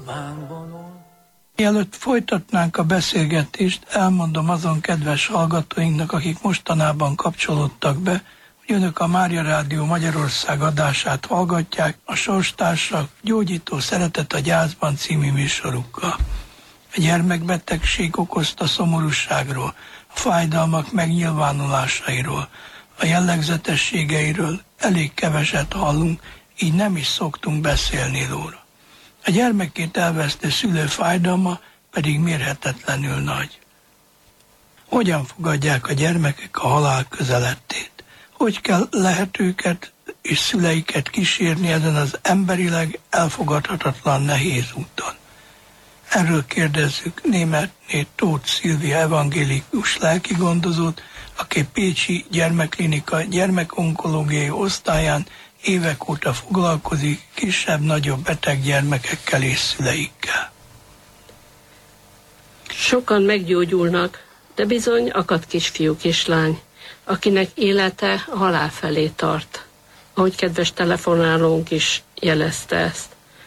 Mielőtt folytatnánk a beszélgetést, elmondom azon kedves hallgatóinknak, akik mostanában kapcsolódtak be, hogy önök a Mária Rádió Magyarország adását hallgatják, a Sorstársak Gyógyító Szeretet a Gyászban című műsorukkal. A gyermekbetegség okozta szomorúságról, a fájdalmak megnyilvánulásairól, a jellegzetességeiről elég keveset hallunk, így nem is szoktunk beszélni róla. A gyermekét elvesztő szülő fájdalma pedig mérhetetlenül nagy. Hogyan fogadják a gyermekek a halál közelettét? Hogy lehet őket és szüleiket kísérni ezen az emberileg elfogadhatatlan nehéz úton? Erről kérdezzük Németné Tóth Szilvia evangélikus lelkigondozót, aki Pécsi Gyermekklinika gyermekonkológiai osztályán évek óta foglalkozik kisebb-nagyobb beteg gyermekekkel és szüleikkel. Sokan meggyógyulnak, de bizony akad kisfiú, kislány, akinek élete a halál felé tart. Ahogy kedves telefonálónk is jelezte ezt.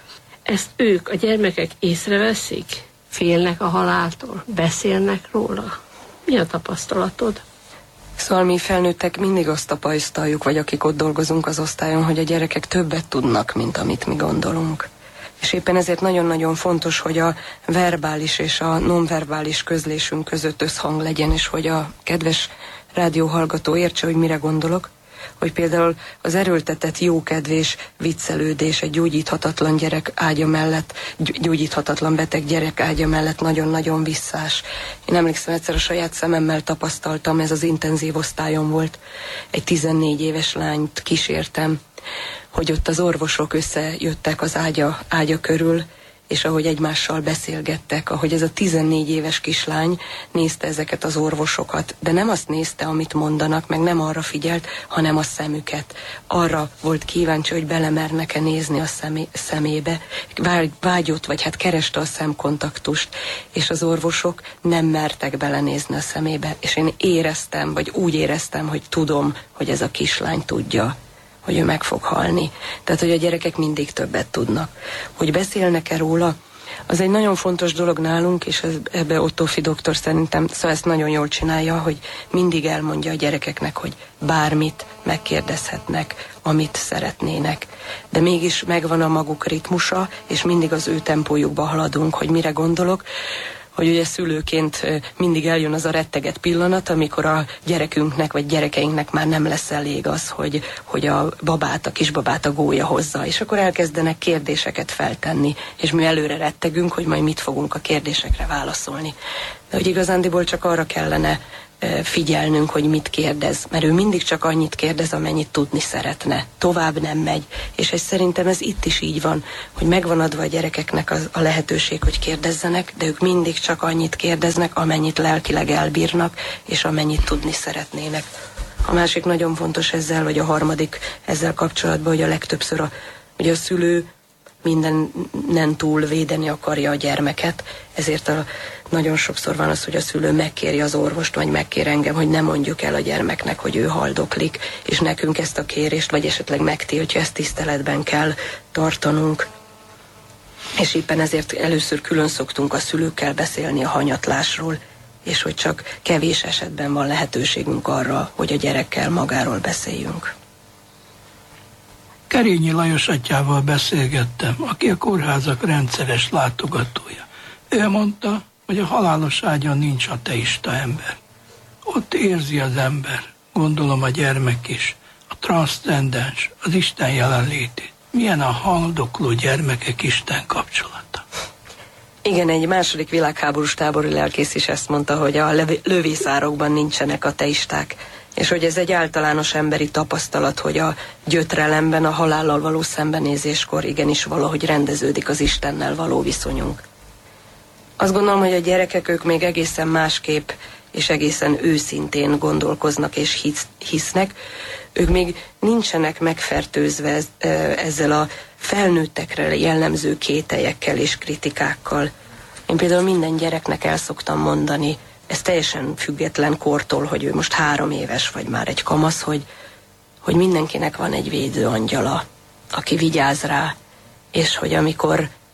Ezt ők, a gyermekek észreveszik? Félnek a haláltól? Beszélnek róla? Mi a tapasztalatod? Szóval mi felnőttek mindig azt tapasztaljuk, vagy akik ott dolgozunk az osztályon, hogy a gyerekek többet tudnak, mint amit mi gondolunk. És éppen ezért nagyon-nagyon fontos, hogy a verbális és a nonverbális közlésünk között összhang legyen, és hogy a kedves rádióhallgató értse, hogy mire gondolok, hogy például az erőltetett jókedvés, viccelődés egy gyógyíthatatlan gyerek ágya mellett, gyógyíthatatlan beteg gyerek ágya mellett nagyon-nagyon visszás. Én emlékszem, egyszer a saját szememmel tapasztaltam, ez az intenzív osztályon volt, egy 14 éves lányt kísértem, hogy ott az orvosok összejöttek az ágya körül, és ahogy egymással beszélgettek, ahogy ez a 14 éves kislány nézte ezeket az orvosokat, de nem azt nézte, amit mondanak, meg nem arra figyelt, hanem a szemüket. Arra volt kíváncsi, hogy belemernek-e nézni a szemébe. Vágyott, vagy hát kereste a szemkontaktust, és az orvosok nem mertek belenézni a szemébe. És én éreztem, vagy úgy éreztem, hogy tudom, hogy ez a kislány tudja, hogy ő meg fog halni. Tehát, hogy a gyerekek mindig többet tudnak. Hogy beszélnek-e róla, az egy nagyon fontos dolog nálunk, és ebbe Ottófi doktor szerintem, szóval ezt nagyon jól csinálja, hogy mindig elmondja a gyerekeknek, hogy bármit megkérdezhetnek, amit szeretnének. De mégis megvan a maguk ritmusa, és mindig az ő tempójukba haladunk, hogy mire gondolok, hogy ugye szülőként mindig eljön az a retteget pillanat, amikor a gyerekünknek vagy gyerekeinknek már nem lesz elég az, hogy a kisbabát a gólya hozza, és akkor elkezdenek kérdéseket feltenni, és mi előre rettegünk, hogy majd mit fogunk a kérdésekre válaszolni. De hogy igazándiból csak arra kellene figyelnünk, hogy mit kérdez, mert ő mindig csak annyit kérdez, amennyit tudni szeretne. Tovább nem megy. És szerintem ez itt is így van, hogy megvan adva a gyerekeknek a lehetőség, hogy kérdezzenek, de ők mindig csak annyit kérdeznek, amennyit lelkileg elbírnak, és amennyit tudni szeretnének. A másik nagyon fontos ezzel, vagy a harmadik ezzel kapcsolatban, hogy a legtöbbször ugye a szülő mindenen túl védeni akarja a gyermeket, ezért nagyon sokszor van az, hogy a szülő megkéri az orvost, vagy megkér engem, hogy ne mondjuk el a gyermeknek, hogy ő haldoklik, és nekünk ezt a kérést, vagy esetleg megtiltja, ezt tiszteletben kell tartanunk. És éppen ezért először külön szoktunk a szülőkkel beszélni a hanyatlásról, és hogy csak kevés esetben van lehetőségünk arra, hogy a gyerekkel magáról beszéljünk. Kerényi Lajos atyával beszélgettem, aki a kórházak rendszeres látogatója. Ő mondta, hogy a halálos ágyon nincs ateista ember. Ott érzi az ember, gondolom a gyermek is, a transzcendens, az Isten jelenlétét. Milyen a haldokló gyermekek Isten kapcsolata? Igen, egy második világháborús tábori lelkész is ezt mondta, hogy a lövészárokban nincsenek ateisták, és hogy ez egy általános emberi tapasztalat, hogy a gyötrelemben, a halállal való szembenézéskor igenis valahogy rendeződik az Istennel való viszonyunk. Azt gondolom, hogy a gyerekek ők még egészen másképp és egészen őszintén gondolkoznak és hisznek. Ők még nincsenek megfertőzve ezzel a felnőttekre jellemző kételyekkel és kritikákkal. Én például minden gyereknek el szoktam mondani, ez teljesen független kortól, hogy ő most 3 éves vagy már egy kamasz, hogy mindenkinek van egy védő angyala, aki vigyáz rá, és hogy amikor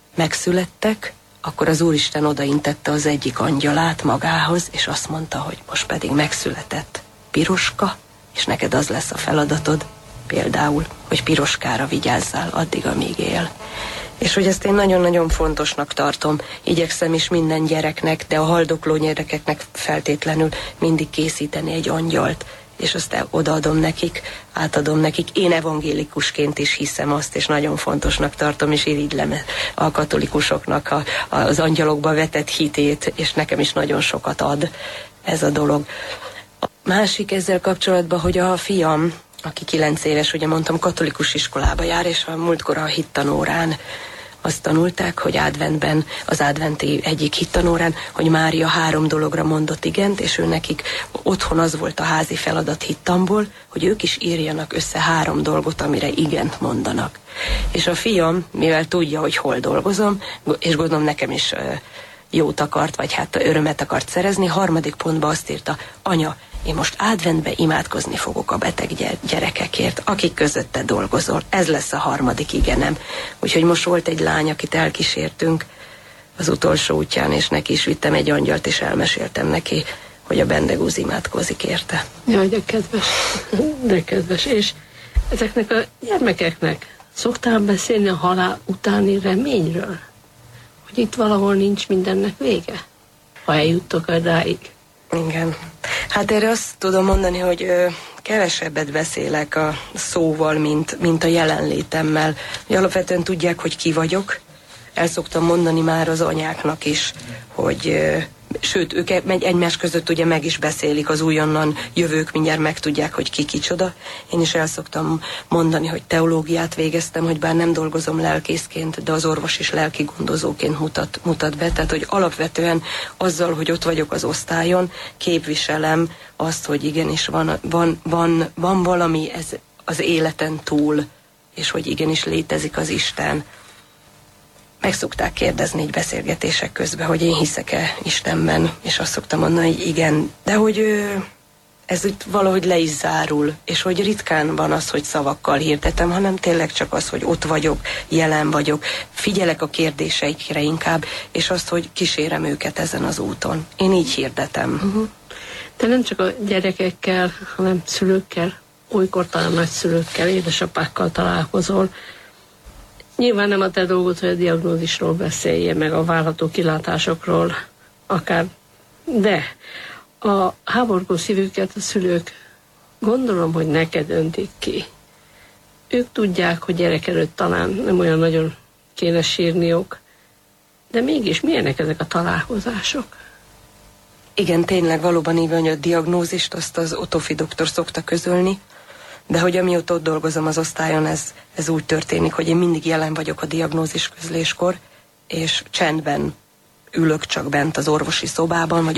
megszülettek, akkor az Úristen odaintette az egyik angyalát magához, és azt mondta, hogy most pedig megszületett Piroska, és neked az lesz a feladatod, például, hogy Piroskára vigyázzál addig, amíg él. És hogy ezt én nagyon-nagyon fontosnak tartom, igyekszem is minden gyereknek, de a haldokló gyerekeknek feltétlenül mindig készíteni egy angyalt, és azt odaadom nekik, átadom nekik. Én evangélikusként is hiszem azt, és nagyon fontosnak tartom, és irigylem a katolikusoknak az angyalokba vetett hitét, és nekem is nagyon sokat ad ez a dolog. A másik ezzel kapcsolatban, hogy a fiam, aki 9 éves, ugye mondtam, katolikus iskolába jár, és a múltkor a hittanórán azt tanulták, hogy adventben, az adventi egyik hittanórán, hogy Mária 3 dologra mondott igent, és ő nekik otthon az volt a házi feladat hittamból, hogy ők is írjanak össze 3 dolgot, amire igent mondanak. És a fiam, mivel tudja, hogy hol dolgozom, és gondolom nekem is jót akart, vagy hát örömet akart szerezni, 3. pontban azt írta: anya, én most adventbe imádkozni fogok a beteg gyerekekért, akik között te dolgozol. Ez lesz a 3. igenem. Úgyhogy most volt egy lány, akit elkísértünk az utolsó útján, és neki is vittem egy angyalt, és elmeséltem neki, hogy a Bendegúz imádkozik érte. Jaj, de kedves. És ezeknek a gyermekeknek szoktál beszélni a halál utáni reményről? Hogy itt valahol nincs mindennek vége? Ha eljuttok odáig. Igen. Hát erre azt tudom mondani, hogy kevesebbet beszélek a szóval, mint a jelenlétemmel. Alapvetően tudják, hogy ki vagyok. El szoktam mondani már az anyáknak is, hogy sőt, ők egymás között ugye meg is beszélik, az újonnan jövők mindjárt megtudják, hogy ki kicsoda. Én is el szoktam mondani, hogy teológiát végeztem, hogy bár nem dolgozom lelkészként, de az orvos is lelki gondozóként mutat be. Tehát, hogy alapvetően azzal, hogy ott vagyok az osztályon, képviselem azt, hogy igenis van valami ez az életen túl, és hogy igenis létezik az Isten. Meg szokták kérdezni így beszélgetések közben, hogy én hiszek-e Istenben, és azt szoktam mondani, hogy igen, de hogy ez itt valahogy le is zárul, és hogy ritkán van az, hogy szavakkal hirdetem, hanem tényleg csak az, hogy ott vagyok, jelen vagyok, figyelek a kérdéseikre inkább, és azt, hogy kísérem őket ezen az úton. Én így hirdetem. De nem csak a gyerekekkel, hanem szülőkkel, olykor talán nagyszülőkkel, édesapákkal találkozol. Nyilván nem a te dolgod, hogy a diagnózisról beszélje, meg a várható kilátásokról, akár, de a háborgó szívüket a szülők gondolom, hogy neked öntik ki. Ők tudják, hogy gyerek előtt talán nem olyan nagyon kéne sírniuk, de mégis milyenek ezek a találkozások? Igen, tényleg valóban így van, hogy a diagnózist azt az Otofi doktor szokta közölni, de hogy amióta ott dolgozom az osztályon, ez úgy történik, hogy én mindig jelen vagyok a diagnózis közléskor, és csendben ülök csak bent az orvosi szobában, vagy